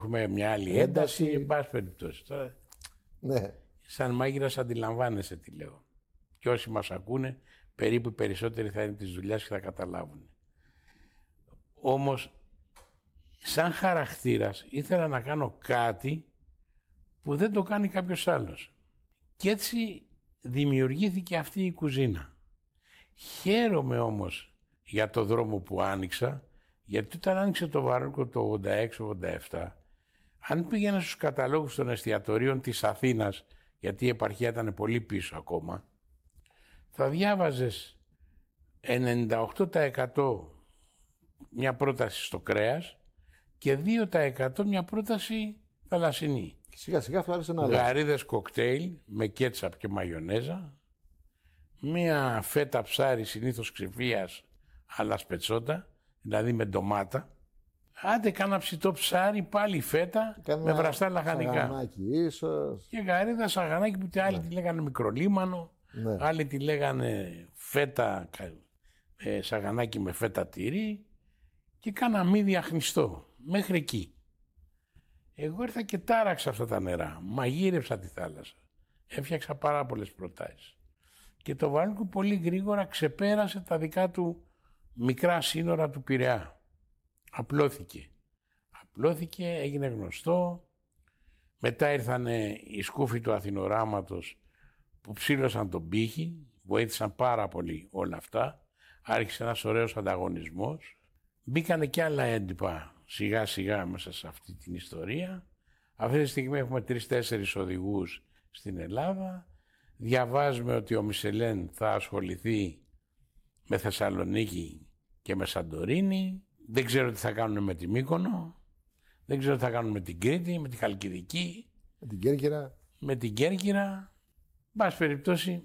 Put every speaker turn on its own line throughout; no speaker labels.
Έχουμε μια άλλη ένταση, εν πάση περιπτώσει. Τώρα,
Ναι.
σαν μάγειρας αντιλαμβάνεσαι τι λέω. Και όσοι μας ακούνε, περίπου οι περισσότεροι θα είναι της δουλειάς και θα καταλάβουν. Όμως, σαν χαρακτήρας, ήθελα να κάνω κάτι που δεν το κάνει κάποιος άλλος. Και έτσι δημιουργήθηκε αυτή η κουζίνα. Χαίρομαι όμως για το δρόμο που άνοιξα, γιατί όταν άνοιξε το Βαρόνικο το 86-87, αν πήγαινα στους καταλόγους των εστιατορίων της Αθήνας, γιατί η επαρχία ήταν πολύ πίσω ακόμα, θα διάβαζες 98% μια πρόταση στο κρέας και 2% μια πρόταση θαλασσινή.
Σιγά σιγά φτιάχνεις ένα άλλο.
Γαρίδες κοκτέιλ με κέτσαπ και μαγιονέζα, μία φέτα ψάρι συνήθως ξηφίας αλλά σπετσότα, δηλαδή με ντομάτα. Άντε κάνα ψητό ψάρι, πάλι φέτα με βραστά λαχανικά.
Σαγανάκι ίσως.
Και γαρίδα σαγανάκι που άλλοι τη λέγανε μικρολίμανο, άλλοι τη λέγανε φέτα, σαγανάκι με φέτα τυρί και κάνα μύδι αχνιστό, μέχρι εκεί. Εγώ ήρθα και τάραξα αυτά τα νερά, μαγείρεψα τη θάλασσα, έφτιαξα πάρα πολλές προτάσεις. Και το Βαρόνικο πολύ γρήγορα ξεπέρασε τα δικά του μικρά σύνορα του Πειραιά. Απλώθηκε, έγινε γνωστό. Μετά ήρθαν οι σκούφοι του Αθηνοράματος που ψήλωσαν τον πύχη, βοήθησαν πάρα πολύ όλα αυτά. Άρχισε ένας ωραίος ανταγωνισμός. Μπήκανε και άλλα έντυπα σιγά σιγά μέσα σε αυτή την ιστορία. Αυτή τη στιγμή έχουμε 3-4 οδηγούς στην Ελλάδα. Διαβάζουμε ότι ο Μισελέν θα ασχοληθεί με Θεσσαλονίκη και με Σαντορίνη. Δεν ξέρω τι θα κάνουν με τη Μύκονο. Δεν ξέρω τι θα κάνουν με την Κρήτη, με τη Χαλκιδική.
Με την Κέρκυρα.
Με την Κέρκυρα. Μπας περιπτώσει,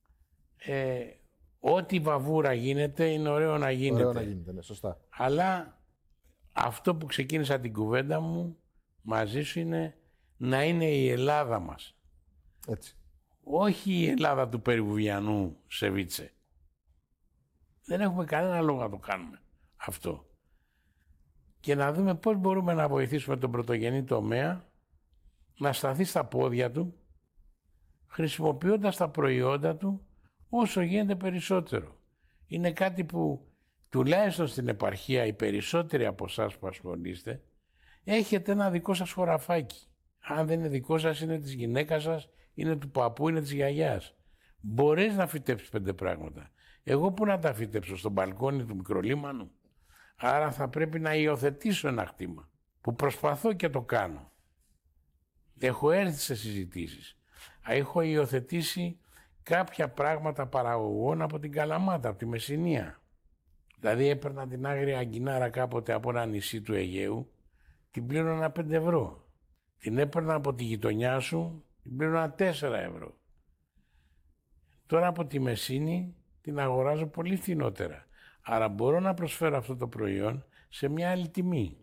ό,τι βαβούρα γίνεται είναι ωραίο να γίνεται.
Ωραίο να γίνεται, ναι, σωστά.
Αλλά αυτό που ξεκίνησα την κουβέντα μου μαζί σου είναι να είναι η Ελλάδα μας.
Έτσι.
Όχι η Ελλάδα του περιβουβιανού σεβίτσε. Δεν έχουμε κανένα λόγο να το κάνουμε αυτό. Και να δούμε πώς μπορούμε να βοηθήσουμε τον πρωτογενή τομέα να σταθεί στα πόδια του, χρησιμοποιώντας τα προϊόντα του όσο γίνεται περισσότερο. Είναι κάτι που τουλάχιστον στην επαρχία οι περισσότεροι από εσάς που ασχολείστε έχετε ένα δικό σας χωραφάκι. Αν δεν είναι δικό σας, είναι της γυναίκας σας, είναι του παππού, είναι της γιαγιάς. Μπορείς να φυτέψεις 5 πράγματα. Εγώ πού να τα φυτέψω, στο μπαλκόνι του μικρολίμανου? Άρα θα πρέπει να υιοθετήσω ένα κτήμα που προσπαθώ και το κάνω. Έχω έρθει σε συζητήσεις. Έχω υιοθετήσει κάποια πράγματα παραγωγών από την Καλαμάτα, από τη Μεσσηνία. Δηλαδή έπαιρνα την άγρια αγκινάρα κάποτε από ένα νησί του Αιγαίου, την πλήρωνα 5 ευρώ. Την έπαιρνα από τη γειτονιά σου, την πλήρωνα 4 ευρώ. Τώρα από τη Μεσσήνη την αγοράζω πολύ φθηνότερα. Άρα μπορώ να προσφέρω αυτό το προϊόν σε μια άλλη τιμή.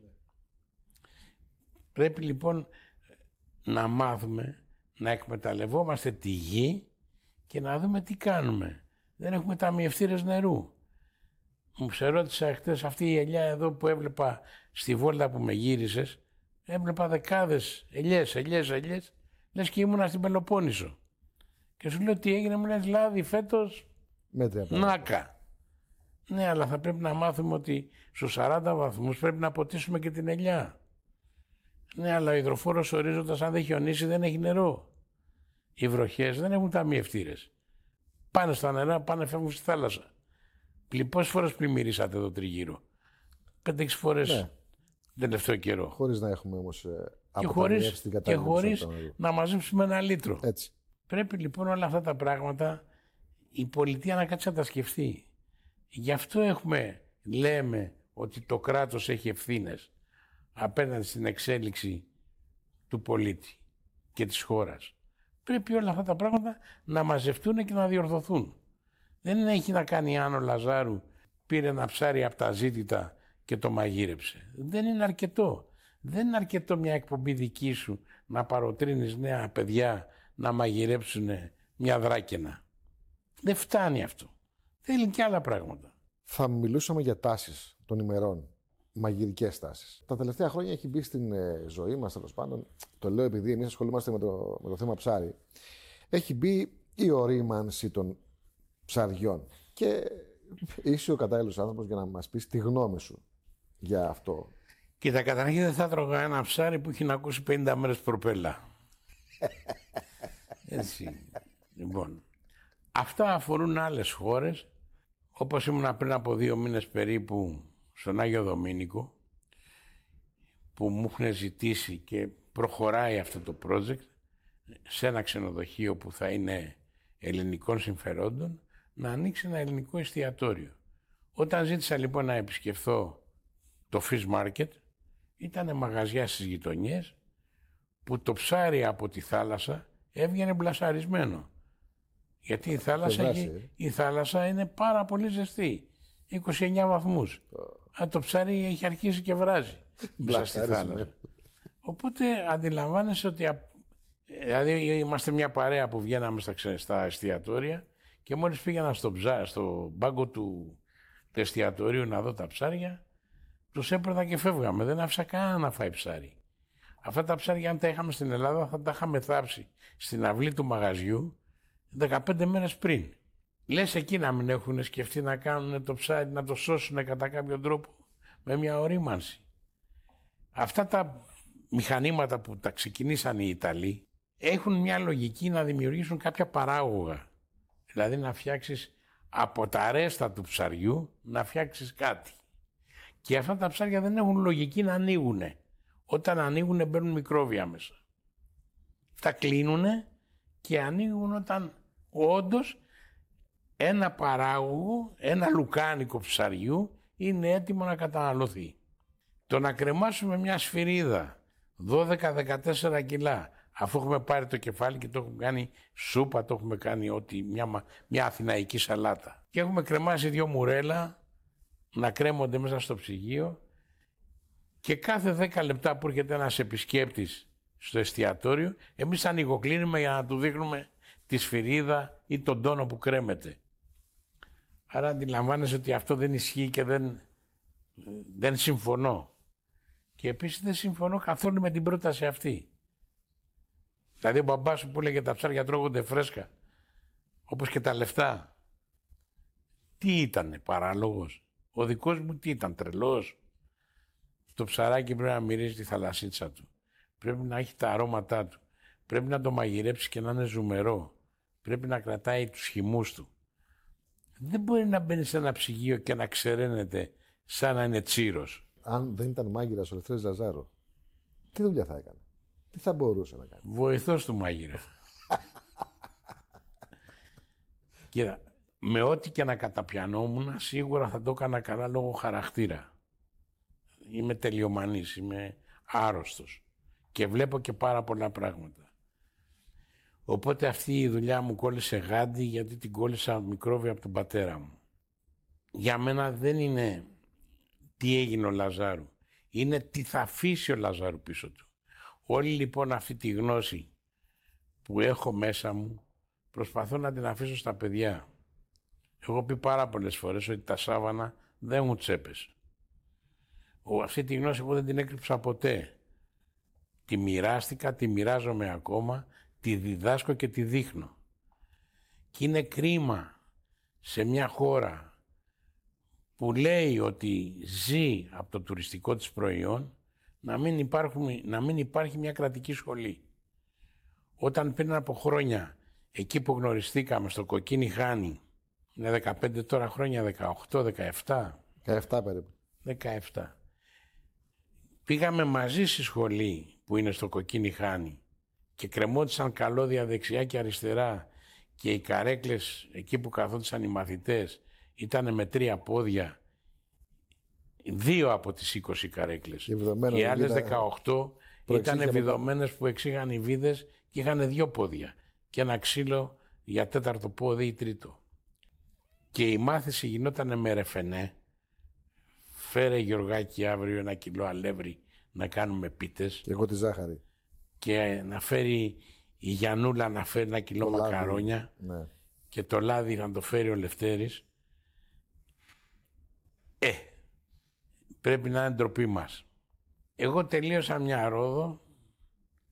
Πρέπει λοιπόν να μάθουμε να εκμεταλλευόμαστε τη γη και να δούμε τι κάνουμε. Δεν έχουμε ταμιευτήρες νερού. Μου σε ρώτησα χτες αυτή η ελιά εδώ που έβλεπα στη βόλτα που με γύρισες, έβλεπα δεκάδες ελιές, λες και ήμουνα στην Πελοπόννησο. Και σου λέω τι έγινε, μου λες λάδι φέτος, νάκα. Ναι, αλλά θα πρέπει να μάθουμε ότι στους 40 βαθμούς πρέπει να ποτίσουμε και την ελιά. Ναι, αλλά ο υδροφόρος ορίζοντας αν δεν χιονίσει δεν έχει νερό. Οι βροχές δεν έχουν ταμιευτήρες. Πάνε στα νερά, πάνε φεύγουν στη θάλασσα. Πόσες φορές πλημμυρίσατε εδώ τριγύρω? 5-6 φορές τον τελευταίο καιρό.
Χωρίς να έχουμε όμως αποταμιεύσει την κατάλληλη.
Και χωρίς να μαζέψουμε 1 λίτρο.
Έτσι.
Πρέπει λοιπόν όλα αυτά τα πράγματα η πολιτεία να κάτσει να τα σκεφτεί. Γι' αυτό λέμε ότι το κράτος έχει ευθύνες απέναντι στην εξέλιξη του πολίτη και της χώρας. Πρέπει όλα αυτά τα πράγματα να μαζευτούν και να διορθωθούν. Δεν έχει να κάνει αν ο Λαζάρου πήρε ένα ψάρι από τα ζήτητα και το μαγείρεψε. Δεν είναι αρκετό. Δεν είναι αρκετό μια εκπομπή δική σου να παροτρύνεις νέα παιδιά να μαγειρέψουν μια δράκαινα. Δεν φτάνει αυτό. Θέλει και άλλα πράγματα.
Θα μιλούσαμε για τάσεις των ημερών. μαγειρικές τάσεις. Τα τελευταία χρόνια έχει μπει στην ζωή μας, τέλος πάντων, το λέω επειδή εμείς ασχολούμαστε με το θέμα ψάρι, έχει μπει η ορίμανση των ψαριών. Και είσαι ο κατάλληλος άνθρωπος για να μας πεις τη γνώμη σου για αυτό.
Κοίτα, καταρχήν δεν θα τρώγα ένα ψάρι που έχει να ακούσει 50 μέρες προπέλα. Έτσι. Λοιπόν, αυτά αφορούν άλλες χώρες, όπως ήμουνα πριν από 2 μήνες περίπου στον Άγιο Δομήνικο, που μου έχουν ζητήσει και προχωράει αυτό το project σε ένα ξενοδοχείο που θα είναι ελληνικών συμφερόντων, να ανοίξει ένα ελληνικό εστιατόριο. Όταν ζήτησα λοιπόν να επισκεφθώ το Fish Market, ήταν μαγαζιά στις γειτονιές που το ψάρι από τη θάλασσα έβγαινε μπλασαρισμένο. Γιατί η θάλασσα είναι πάρα πολύ ζεστή. 29 βαθμούς. Το ψάρι έχει αρχίσει και βράζει μέσα στη θάλασσα. Οπότε αντιλαμβάνεσαι ότι δηλαδή είμαστε μια παρέα που βγαίναμε στα εστιατόρια και μόλις πήγαινα στο μπάγκο του εστιατορίου να δω τα ψάρια, τους έπαιρνα και φεύγαμε. Δεν άφησα κανένα να φάει ψάρι. Αυτά τα ψάρια, αν τα είχαμε στην Ελλάδα, θα τα είχαμε θάψει στην αυλή του μαγαζιού 15 μέρες πριν. Λες εκεί να μην έχουν σκεφτεί να κάνουν το ψάρι, να το σώσουν κατά κάποιο τρόπο με μια ορίμανση. Αυτά τα μηχανήματα που τα ξεκινήσαν οι Ιταλοί έχουν μια λογική να δημιουργήσουν κάποια παράγωγα. Δηλαδή να φτιάξεις από τα ρέστα του ψαριού να φτιάξεις κάτι. Και αυτά τα ψάρια δεν έχουν λογική να ανοίγουνε. Όταν ανοίγουνε μπαίνουν μικρόβια μέσα. Τα κλείνουνε και ανοίγουν όταν όντως ένα παράγωγο, ένα λουκάνικο ψαριού είναι έτοιμο να καταναλωθεί. Το να κρεμάσουμε μια σφυρίδα 12-14 κιλά, αφού έχουμε πάρει το κεφάλι και το έχουμε κάνει σούπα, το έχουμε κάνει μια αθηναϊκή σαλάτα. Και έχουμε κρεμάσει 2 μουρέλα να κρέμονται μέσα στο ψυγείο και κάθε 10 λεπτά που έρχεται ένας επισκέπτης στο εστιατόριο, εμείς ανοιγοκλίνουμε για να του δείχνουμε τη σφυρίδα ή τον τόνο που κρέμεται. Άρα αντιλαμβάνεσαι ότι αυτό δεν ισχύει και δεν συμφωνώ. Και επίσης δεν συμφωνώ καθόλου με την πρόταση αυτή. Δηλαδή ο μπαμπάς σου που έλεγε τα ψάρια τρώγονται φρέσκα, όπως και τα λεφτά. Τι ήτανε, παράλογος? Ο δικός μου τι ήταν, τρελός? Το ψαράκι πρέπει να μυρίζει τη θαλασσίτσα του. Πρέπει να έχει τα αρώματά του. Πρέπει να το μαγειρέψει και να είναι ζουμερό. Πρέπει να κρατάει τους χυμούς του. Δεν μπορεί να μπαίνει σε ένα ψυγείο και να ξεραίνεται σαν να είναι τσίρος.
Αν δεν ήταν μάγειρας ο Ελευθέρης Λαζάρου, τι δουλειά θα έκανε? Τι θα μπορούσε να κάνει?
Βοηθός του μάγειρα. Κοίτα, με ό,τι και να καταπιανόμουν, σίγουρα θα το έκανα καλά λόγω χαρακτήρα. Είμαι τελειομανής, είμαι άρρωστος και βλέπω και πάρα πολλά πράγματα. Οπότε αυτή η δουλειά μου κόλλησε γάντι, γιατί την κόλλησα μικρόβια από τον πατέρα μου. Για μένα δεν είναι τι έγινε ο Λαζάρου, είναι τι θα αφήσει ο Λαζάρου πίσω του. Όλη λοιπόν αυτή τη γνώση που έχω μέσα μου προσπαθώ να την αφήσω στα παιδιά. Έχω πει πάρα πολλές φορές ότι τα σάβανα δεν έχουν τσέπες. Αυτή τη γνώση που δεν την έκρυψα ποτέ. Τη μοιράστηκα, τη μοιράζομαι ακόμα, τη διδάσκω και τη δείχνω. Και είναι κρίμα σε μια χώρα που λέει ότι ζει από το τουριστικό της προϊόν να μην υπάρχει μια κρατική σχολή. Όταν πριν από χρόνια, εκεί που γνωριστήκαμε στο Κοκκίνι Χάνι, είναι 15 τώρα χρόνια, 18, 17.
17 περίπου.
17. Πήγαμε μαζί στη σχολή που είναι στο Κοκκίνι Χάνι και κρεμόντουσαν καλώδια δεξιά και αριστερά και οι καρέκλες εκεί που καθόντουσαν οι μαθητές ήταν με 3 πόδια, 2 από τις 20 καρέκλες. Οι άλλες 18 ήταν βιδωμένες που εξήγαν οι βίδες και είχαν 2 πόδια και ένα ξύλο για 4ο πόδι ή 3ο. Και η μάθηση γινόταν με ρεφενέ. Φέρε Γιωργάκη αύριο 1 κιλό αλεύρι να κάνουμε πίτες.
Και εγώ τη ζάχαρη.
Και να φέρει η Γιαννούλα να φέρει 1 κιλό μακαρόνια. Ναι. Και το λάδι να το φέρει ο Λευτέρης. πρέπει να είναι ντροπή μας. Εγώ τελείωσα μια Ρόδο